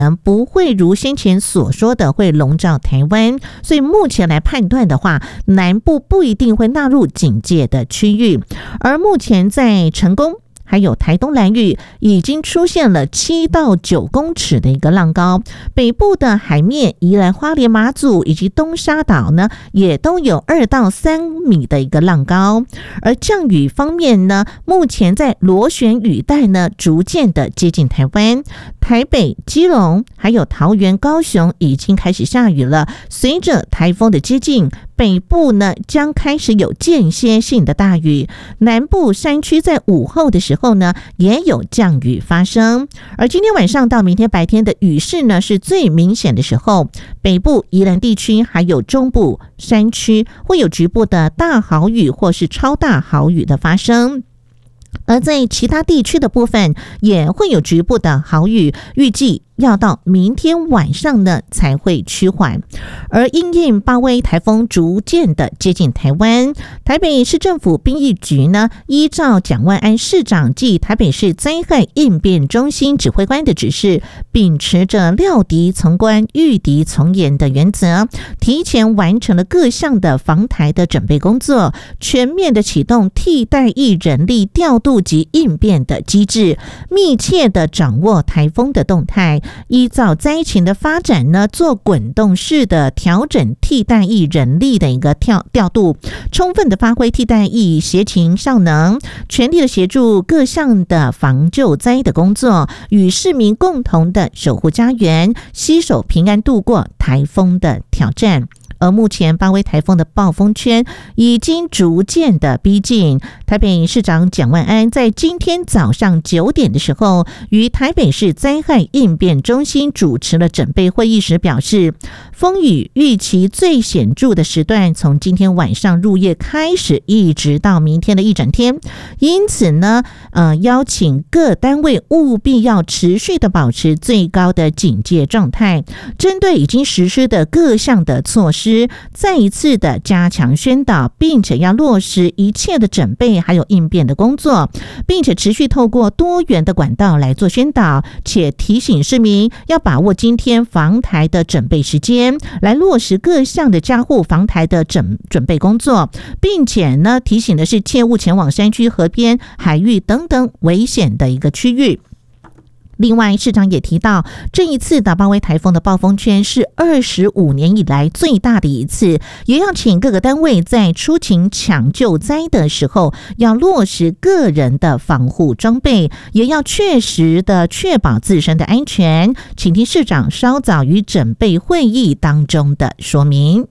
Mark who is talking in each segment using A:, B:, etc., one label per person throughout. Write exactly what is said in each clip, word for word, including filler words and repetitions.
A: 不会如先前所说的会笼罩台湾，所以目前来判断的话，南部不一定会纳入警戒的区域。而目前在成功还有台东兰屿已经出现了七到九公尺的一个浪高，北部的海面宜兰花莲马祖以及东沙岛呢也都有二到三米的一个浪高。而降雨方面呢，目前在螺旋雨带呢逐渐的接近台湾，台北、基隆还有桃园、高雄已经开始下雨了。随着台风的接近，北部呢将开始有间歇性的大雨，南部山区在午后的时候呢也有降雨发生。而今天晚上到明天白天的雨势呢是最明显的时候，北部宜兰地区还有中部山区会有局部的大豪雨或是超大豪雨的发生。而在其他地区的部分也会有局部的豪雨，预计要到明天晚上呢才会趋缓。而因应八威台风逐渐的接近台湾，台北市政府兵役局呢依照蒋万安市长暨台北市灾害应变中心指挥官的指示，秉持着料敌从宽、御敌从严的原则，提前完成了各项的防台的准备工作，全面的启动替代役人力调度及应变的机制，密切的掌握台风的动态，依照灾情的发展呢，做滚动式的调整替代役人力的一个调调度，充分的发挥替代役协勤效能，全力的协助各项的防救灾的工作，与市民共同的守护家园，携手平安度过台风的挑战。而目前八威台风的暴风圈已经逐渐的逼近，台北市长蒋万安在今天早上九点的时候，于台北市灾害应变中心主持了准备会议时表示，风雨预期最显著的时段从今天晚上入夜开始，一直到明天的一整天，因此呢，呃，邀请各单位务必要持续的保持最高的警戒状态，针对已经实施的各项的措施，再一次的加强宣导，并且要落实一切的准备还有应变的工作，并且持续透过多元的管道来做宣导，且提醒市民要把握今天防台的准备时间，来落实各项的加护防台的准准备工作，并且呢提醒的是切勿前往山区、河边、海域等等危险的一个区域。另外，市长也提到，这一次的八威台风的暴风圈是二十五年以来最大的一次，也要请各个单位在出勤抢救灾的时候，要落实个人的防护装备，也要确实的确保自身的安全。请听市长稍早于准备会议当中的说明。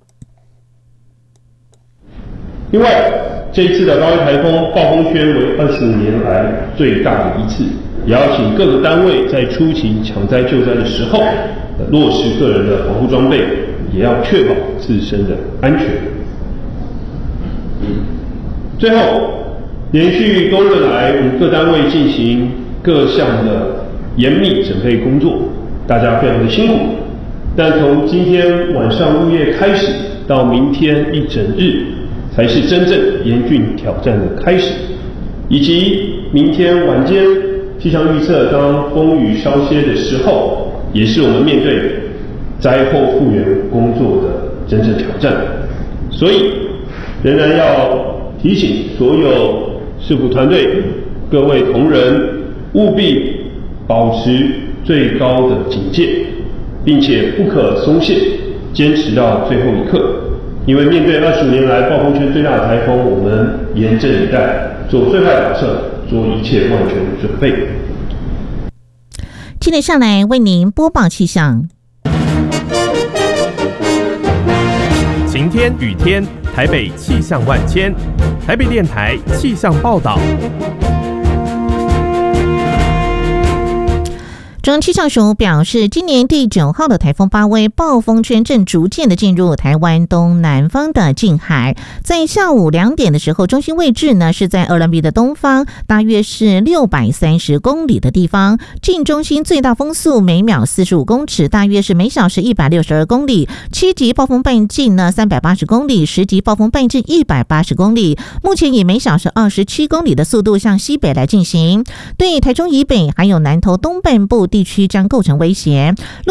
B: 另外，这一次的八威台风暴风圈为二十五年来最大的一次，也要请各个单位在出勤抢灾救灾的时候，落实个人的防护装备，也要确保自身的安全。最后，连续多日来，我们各单位进行各项的严密准备工作，大家非常的辛苦。但从今天晚上入夜开始，到明天一整日，才是真正严峻挑战的开始，以及明天晚间气象预测当风雨稍歇的时候，也是我们面对灾后复原工作的真正挑战。所以，仍然要提醒所有市府团队、各位同仁，务必保持最高的警戒，并且不可松懈，坚持到最后一刻。因为面对二十五年来暴风圈最大的台风，我们严阵以待，做最坏打算，做一切万全准备。
A: 接下来为您播报气象。
C: 晴天、雨天，台北气象万千。台北电台气象报道。中央气象署表示，今年第九号的台风八威暴风圈正逐渐的进入台湾东南方的近海，在下午两点的时候，中心位置呢是在鹅銮鼻的东方，大约是六百三十公里的地方，近中心最大风速每秒四十五公尺，大约是每小时一百六十二公里，七级暴风半径呢三百八十公里，十级暴风半径一百八十公里，目前以每小时二十七公里的速度向西北来进行，对台中以北还有南投东半部
A: 地区将构成威胁。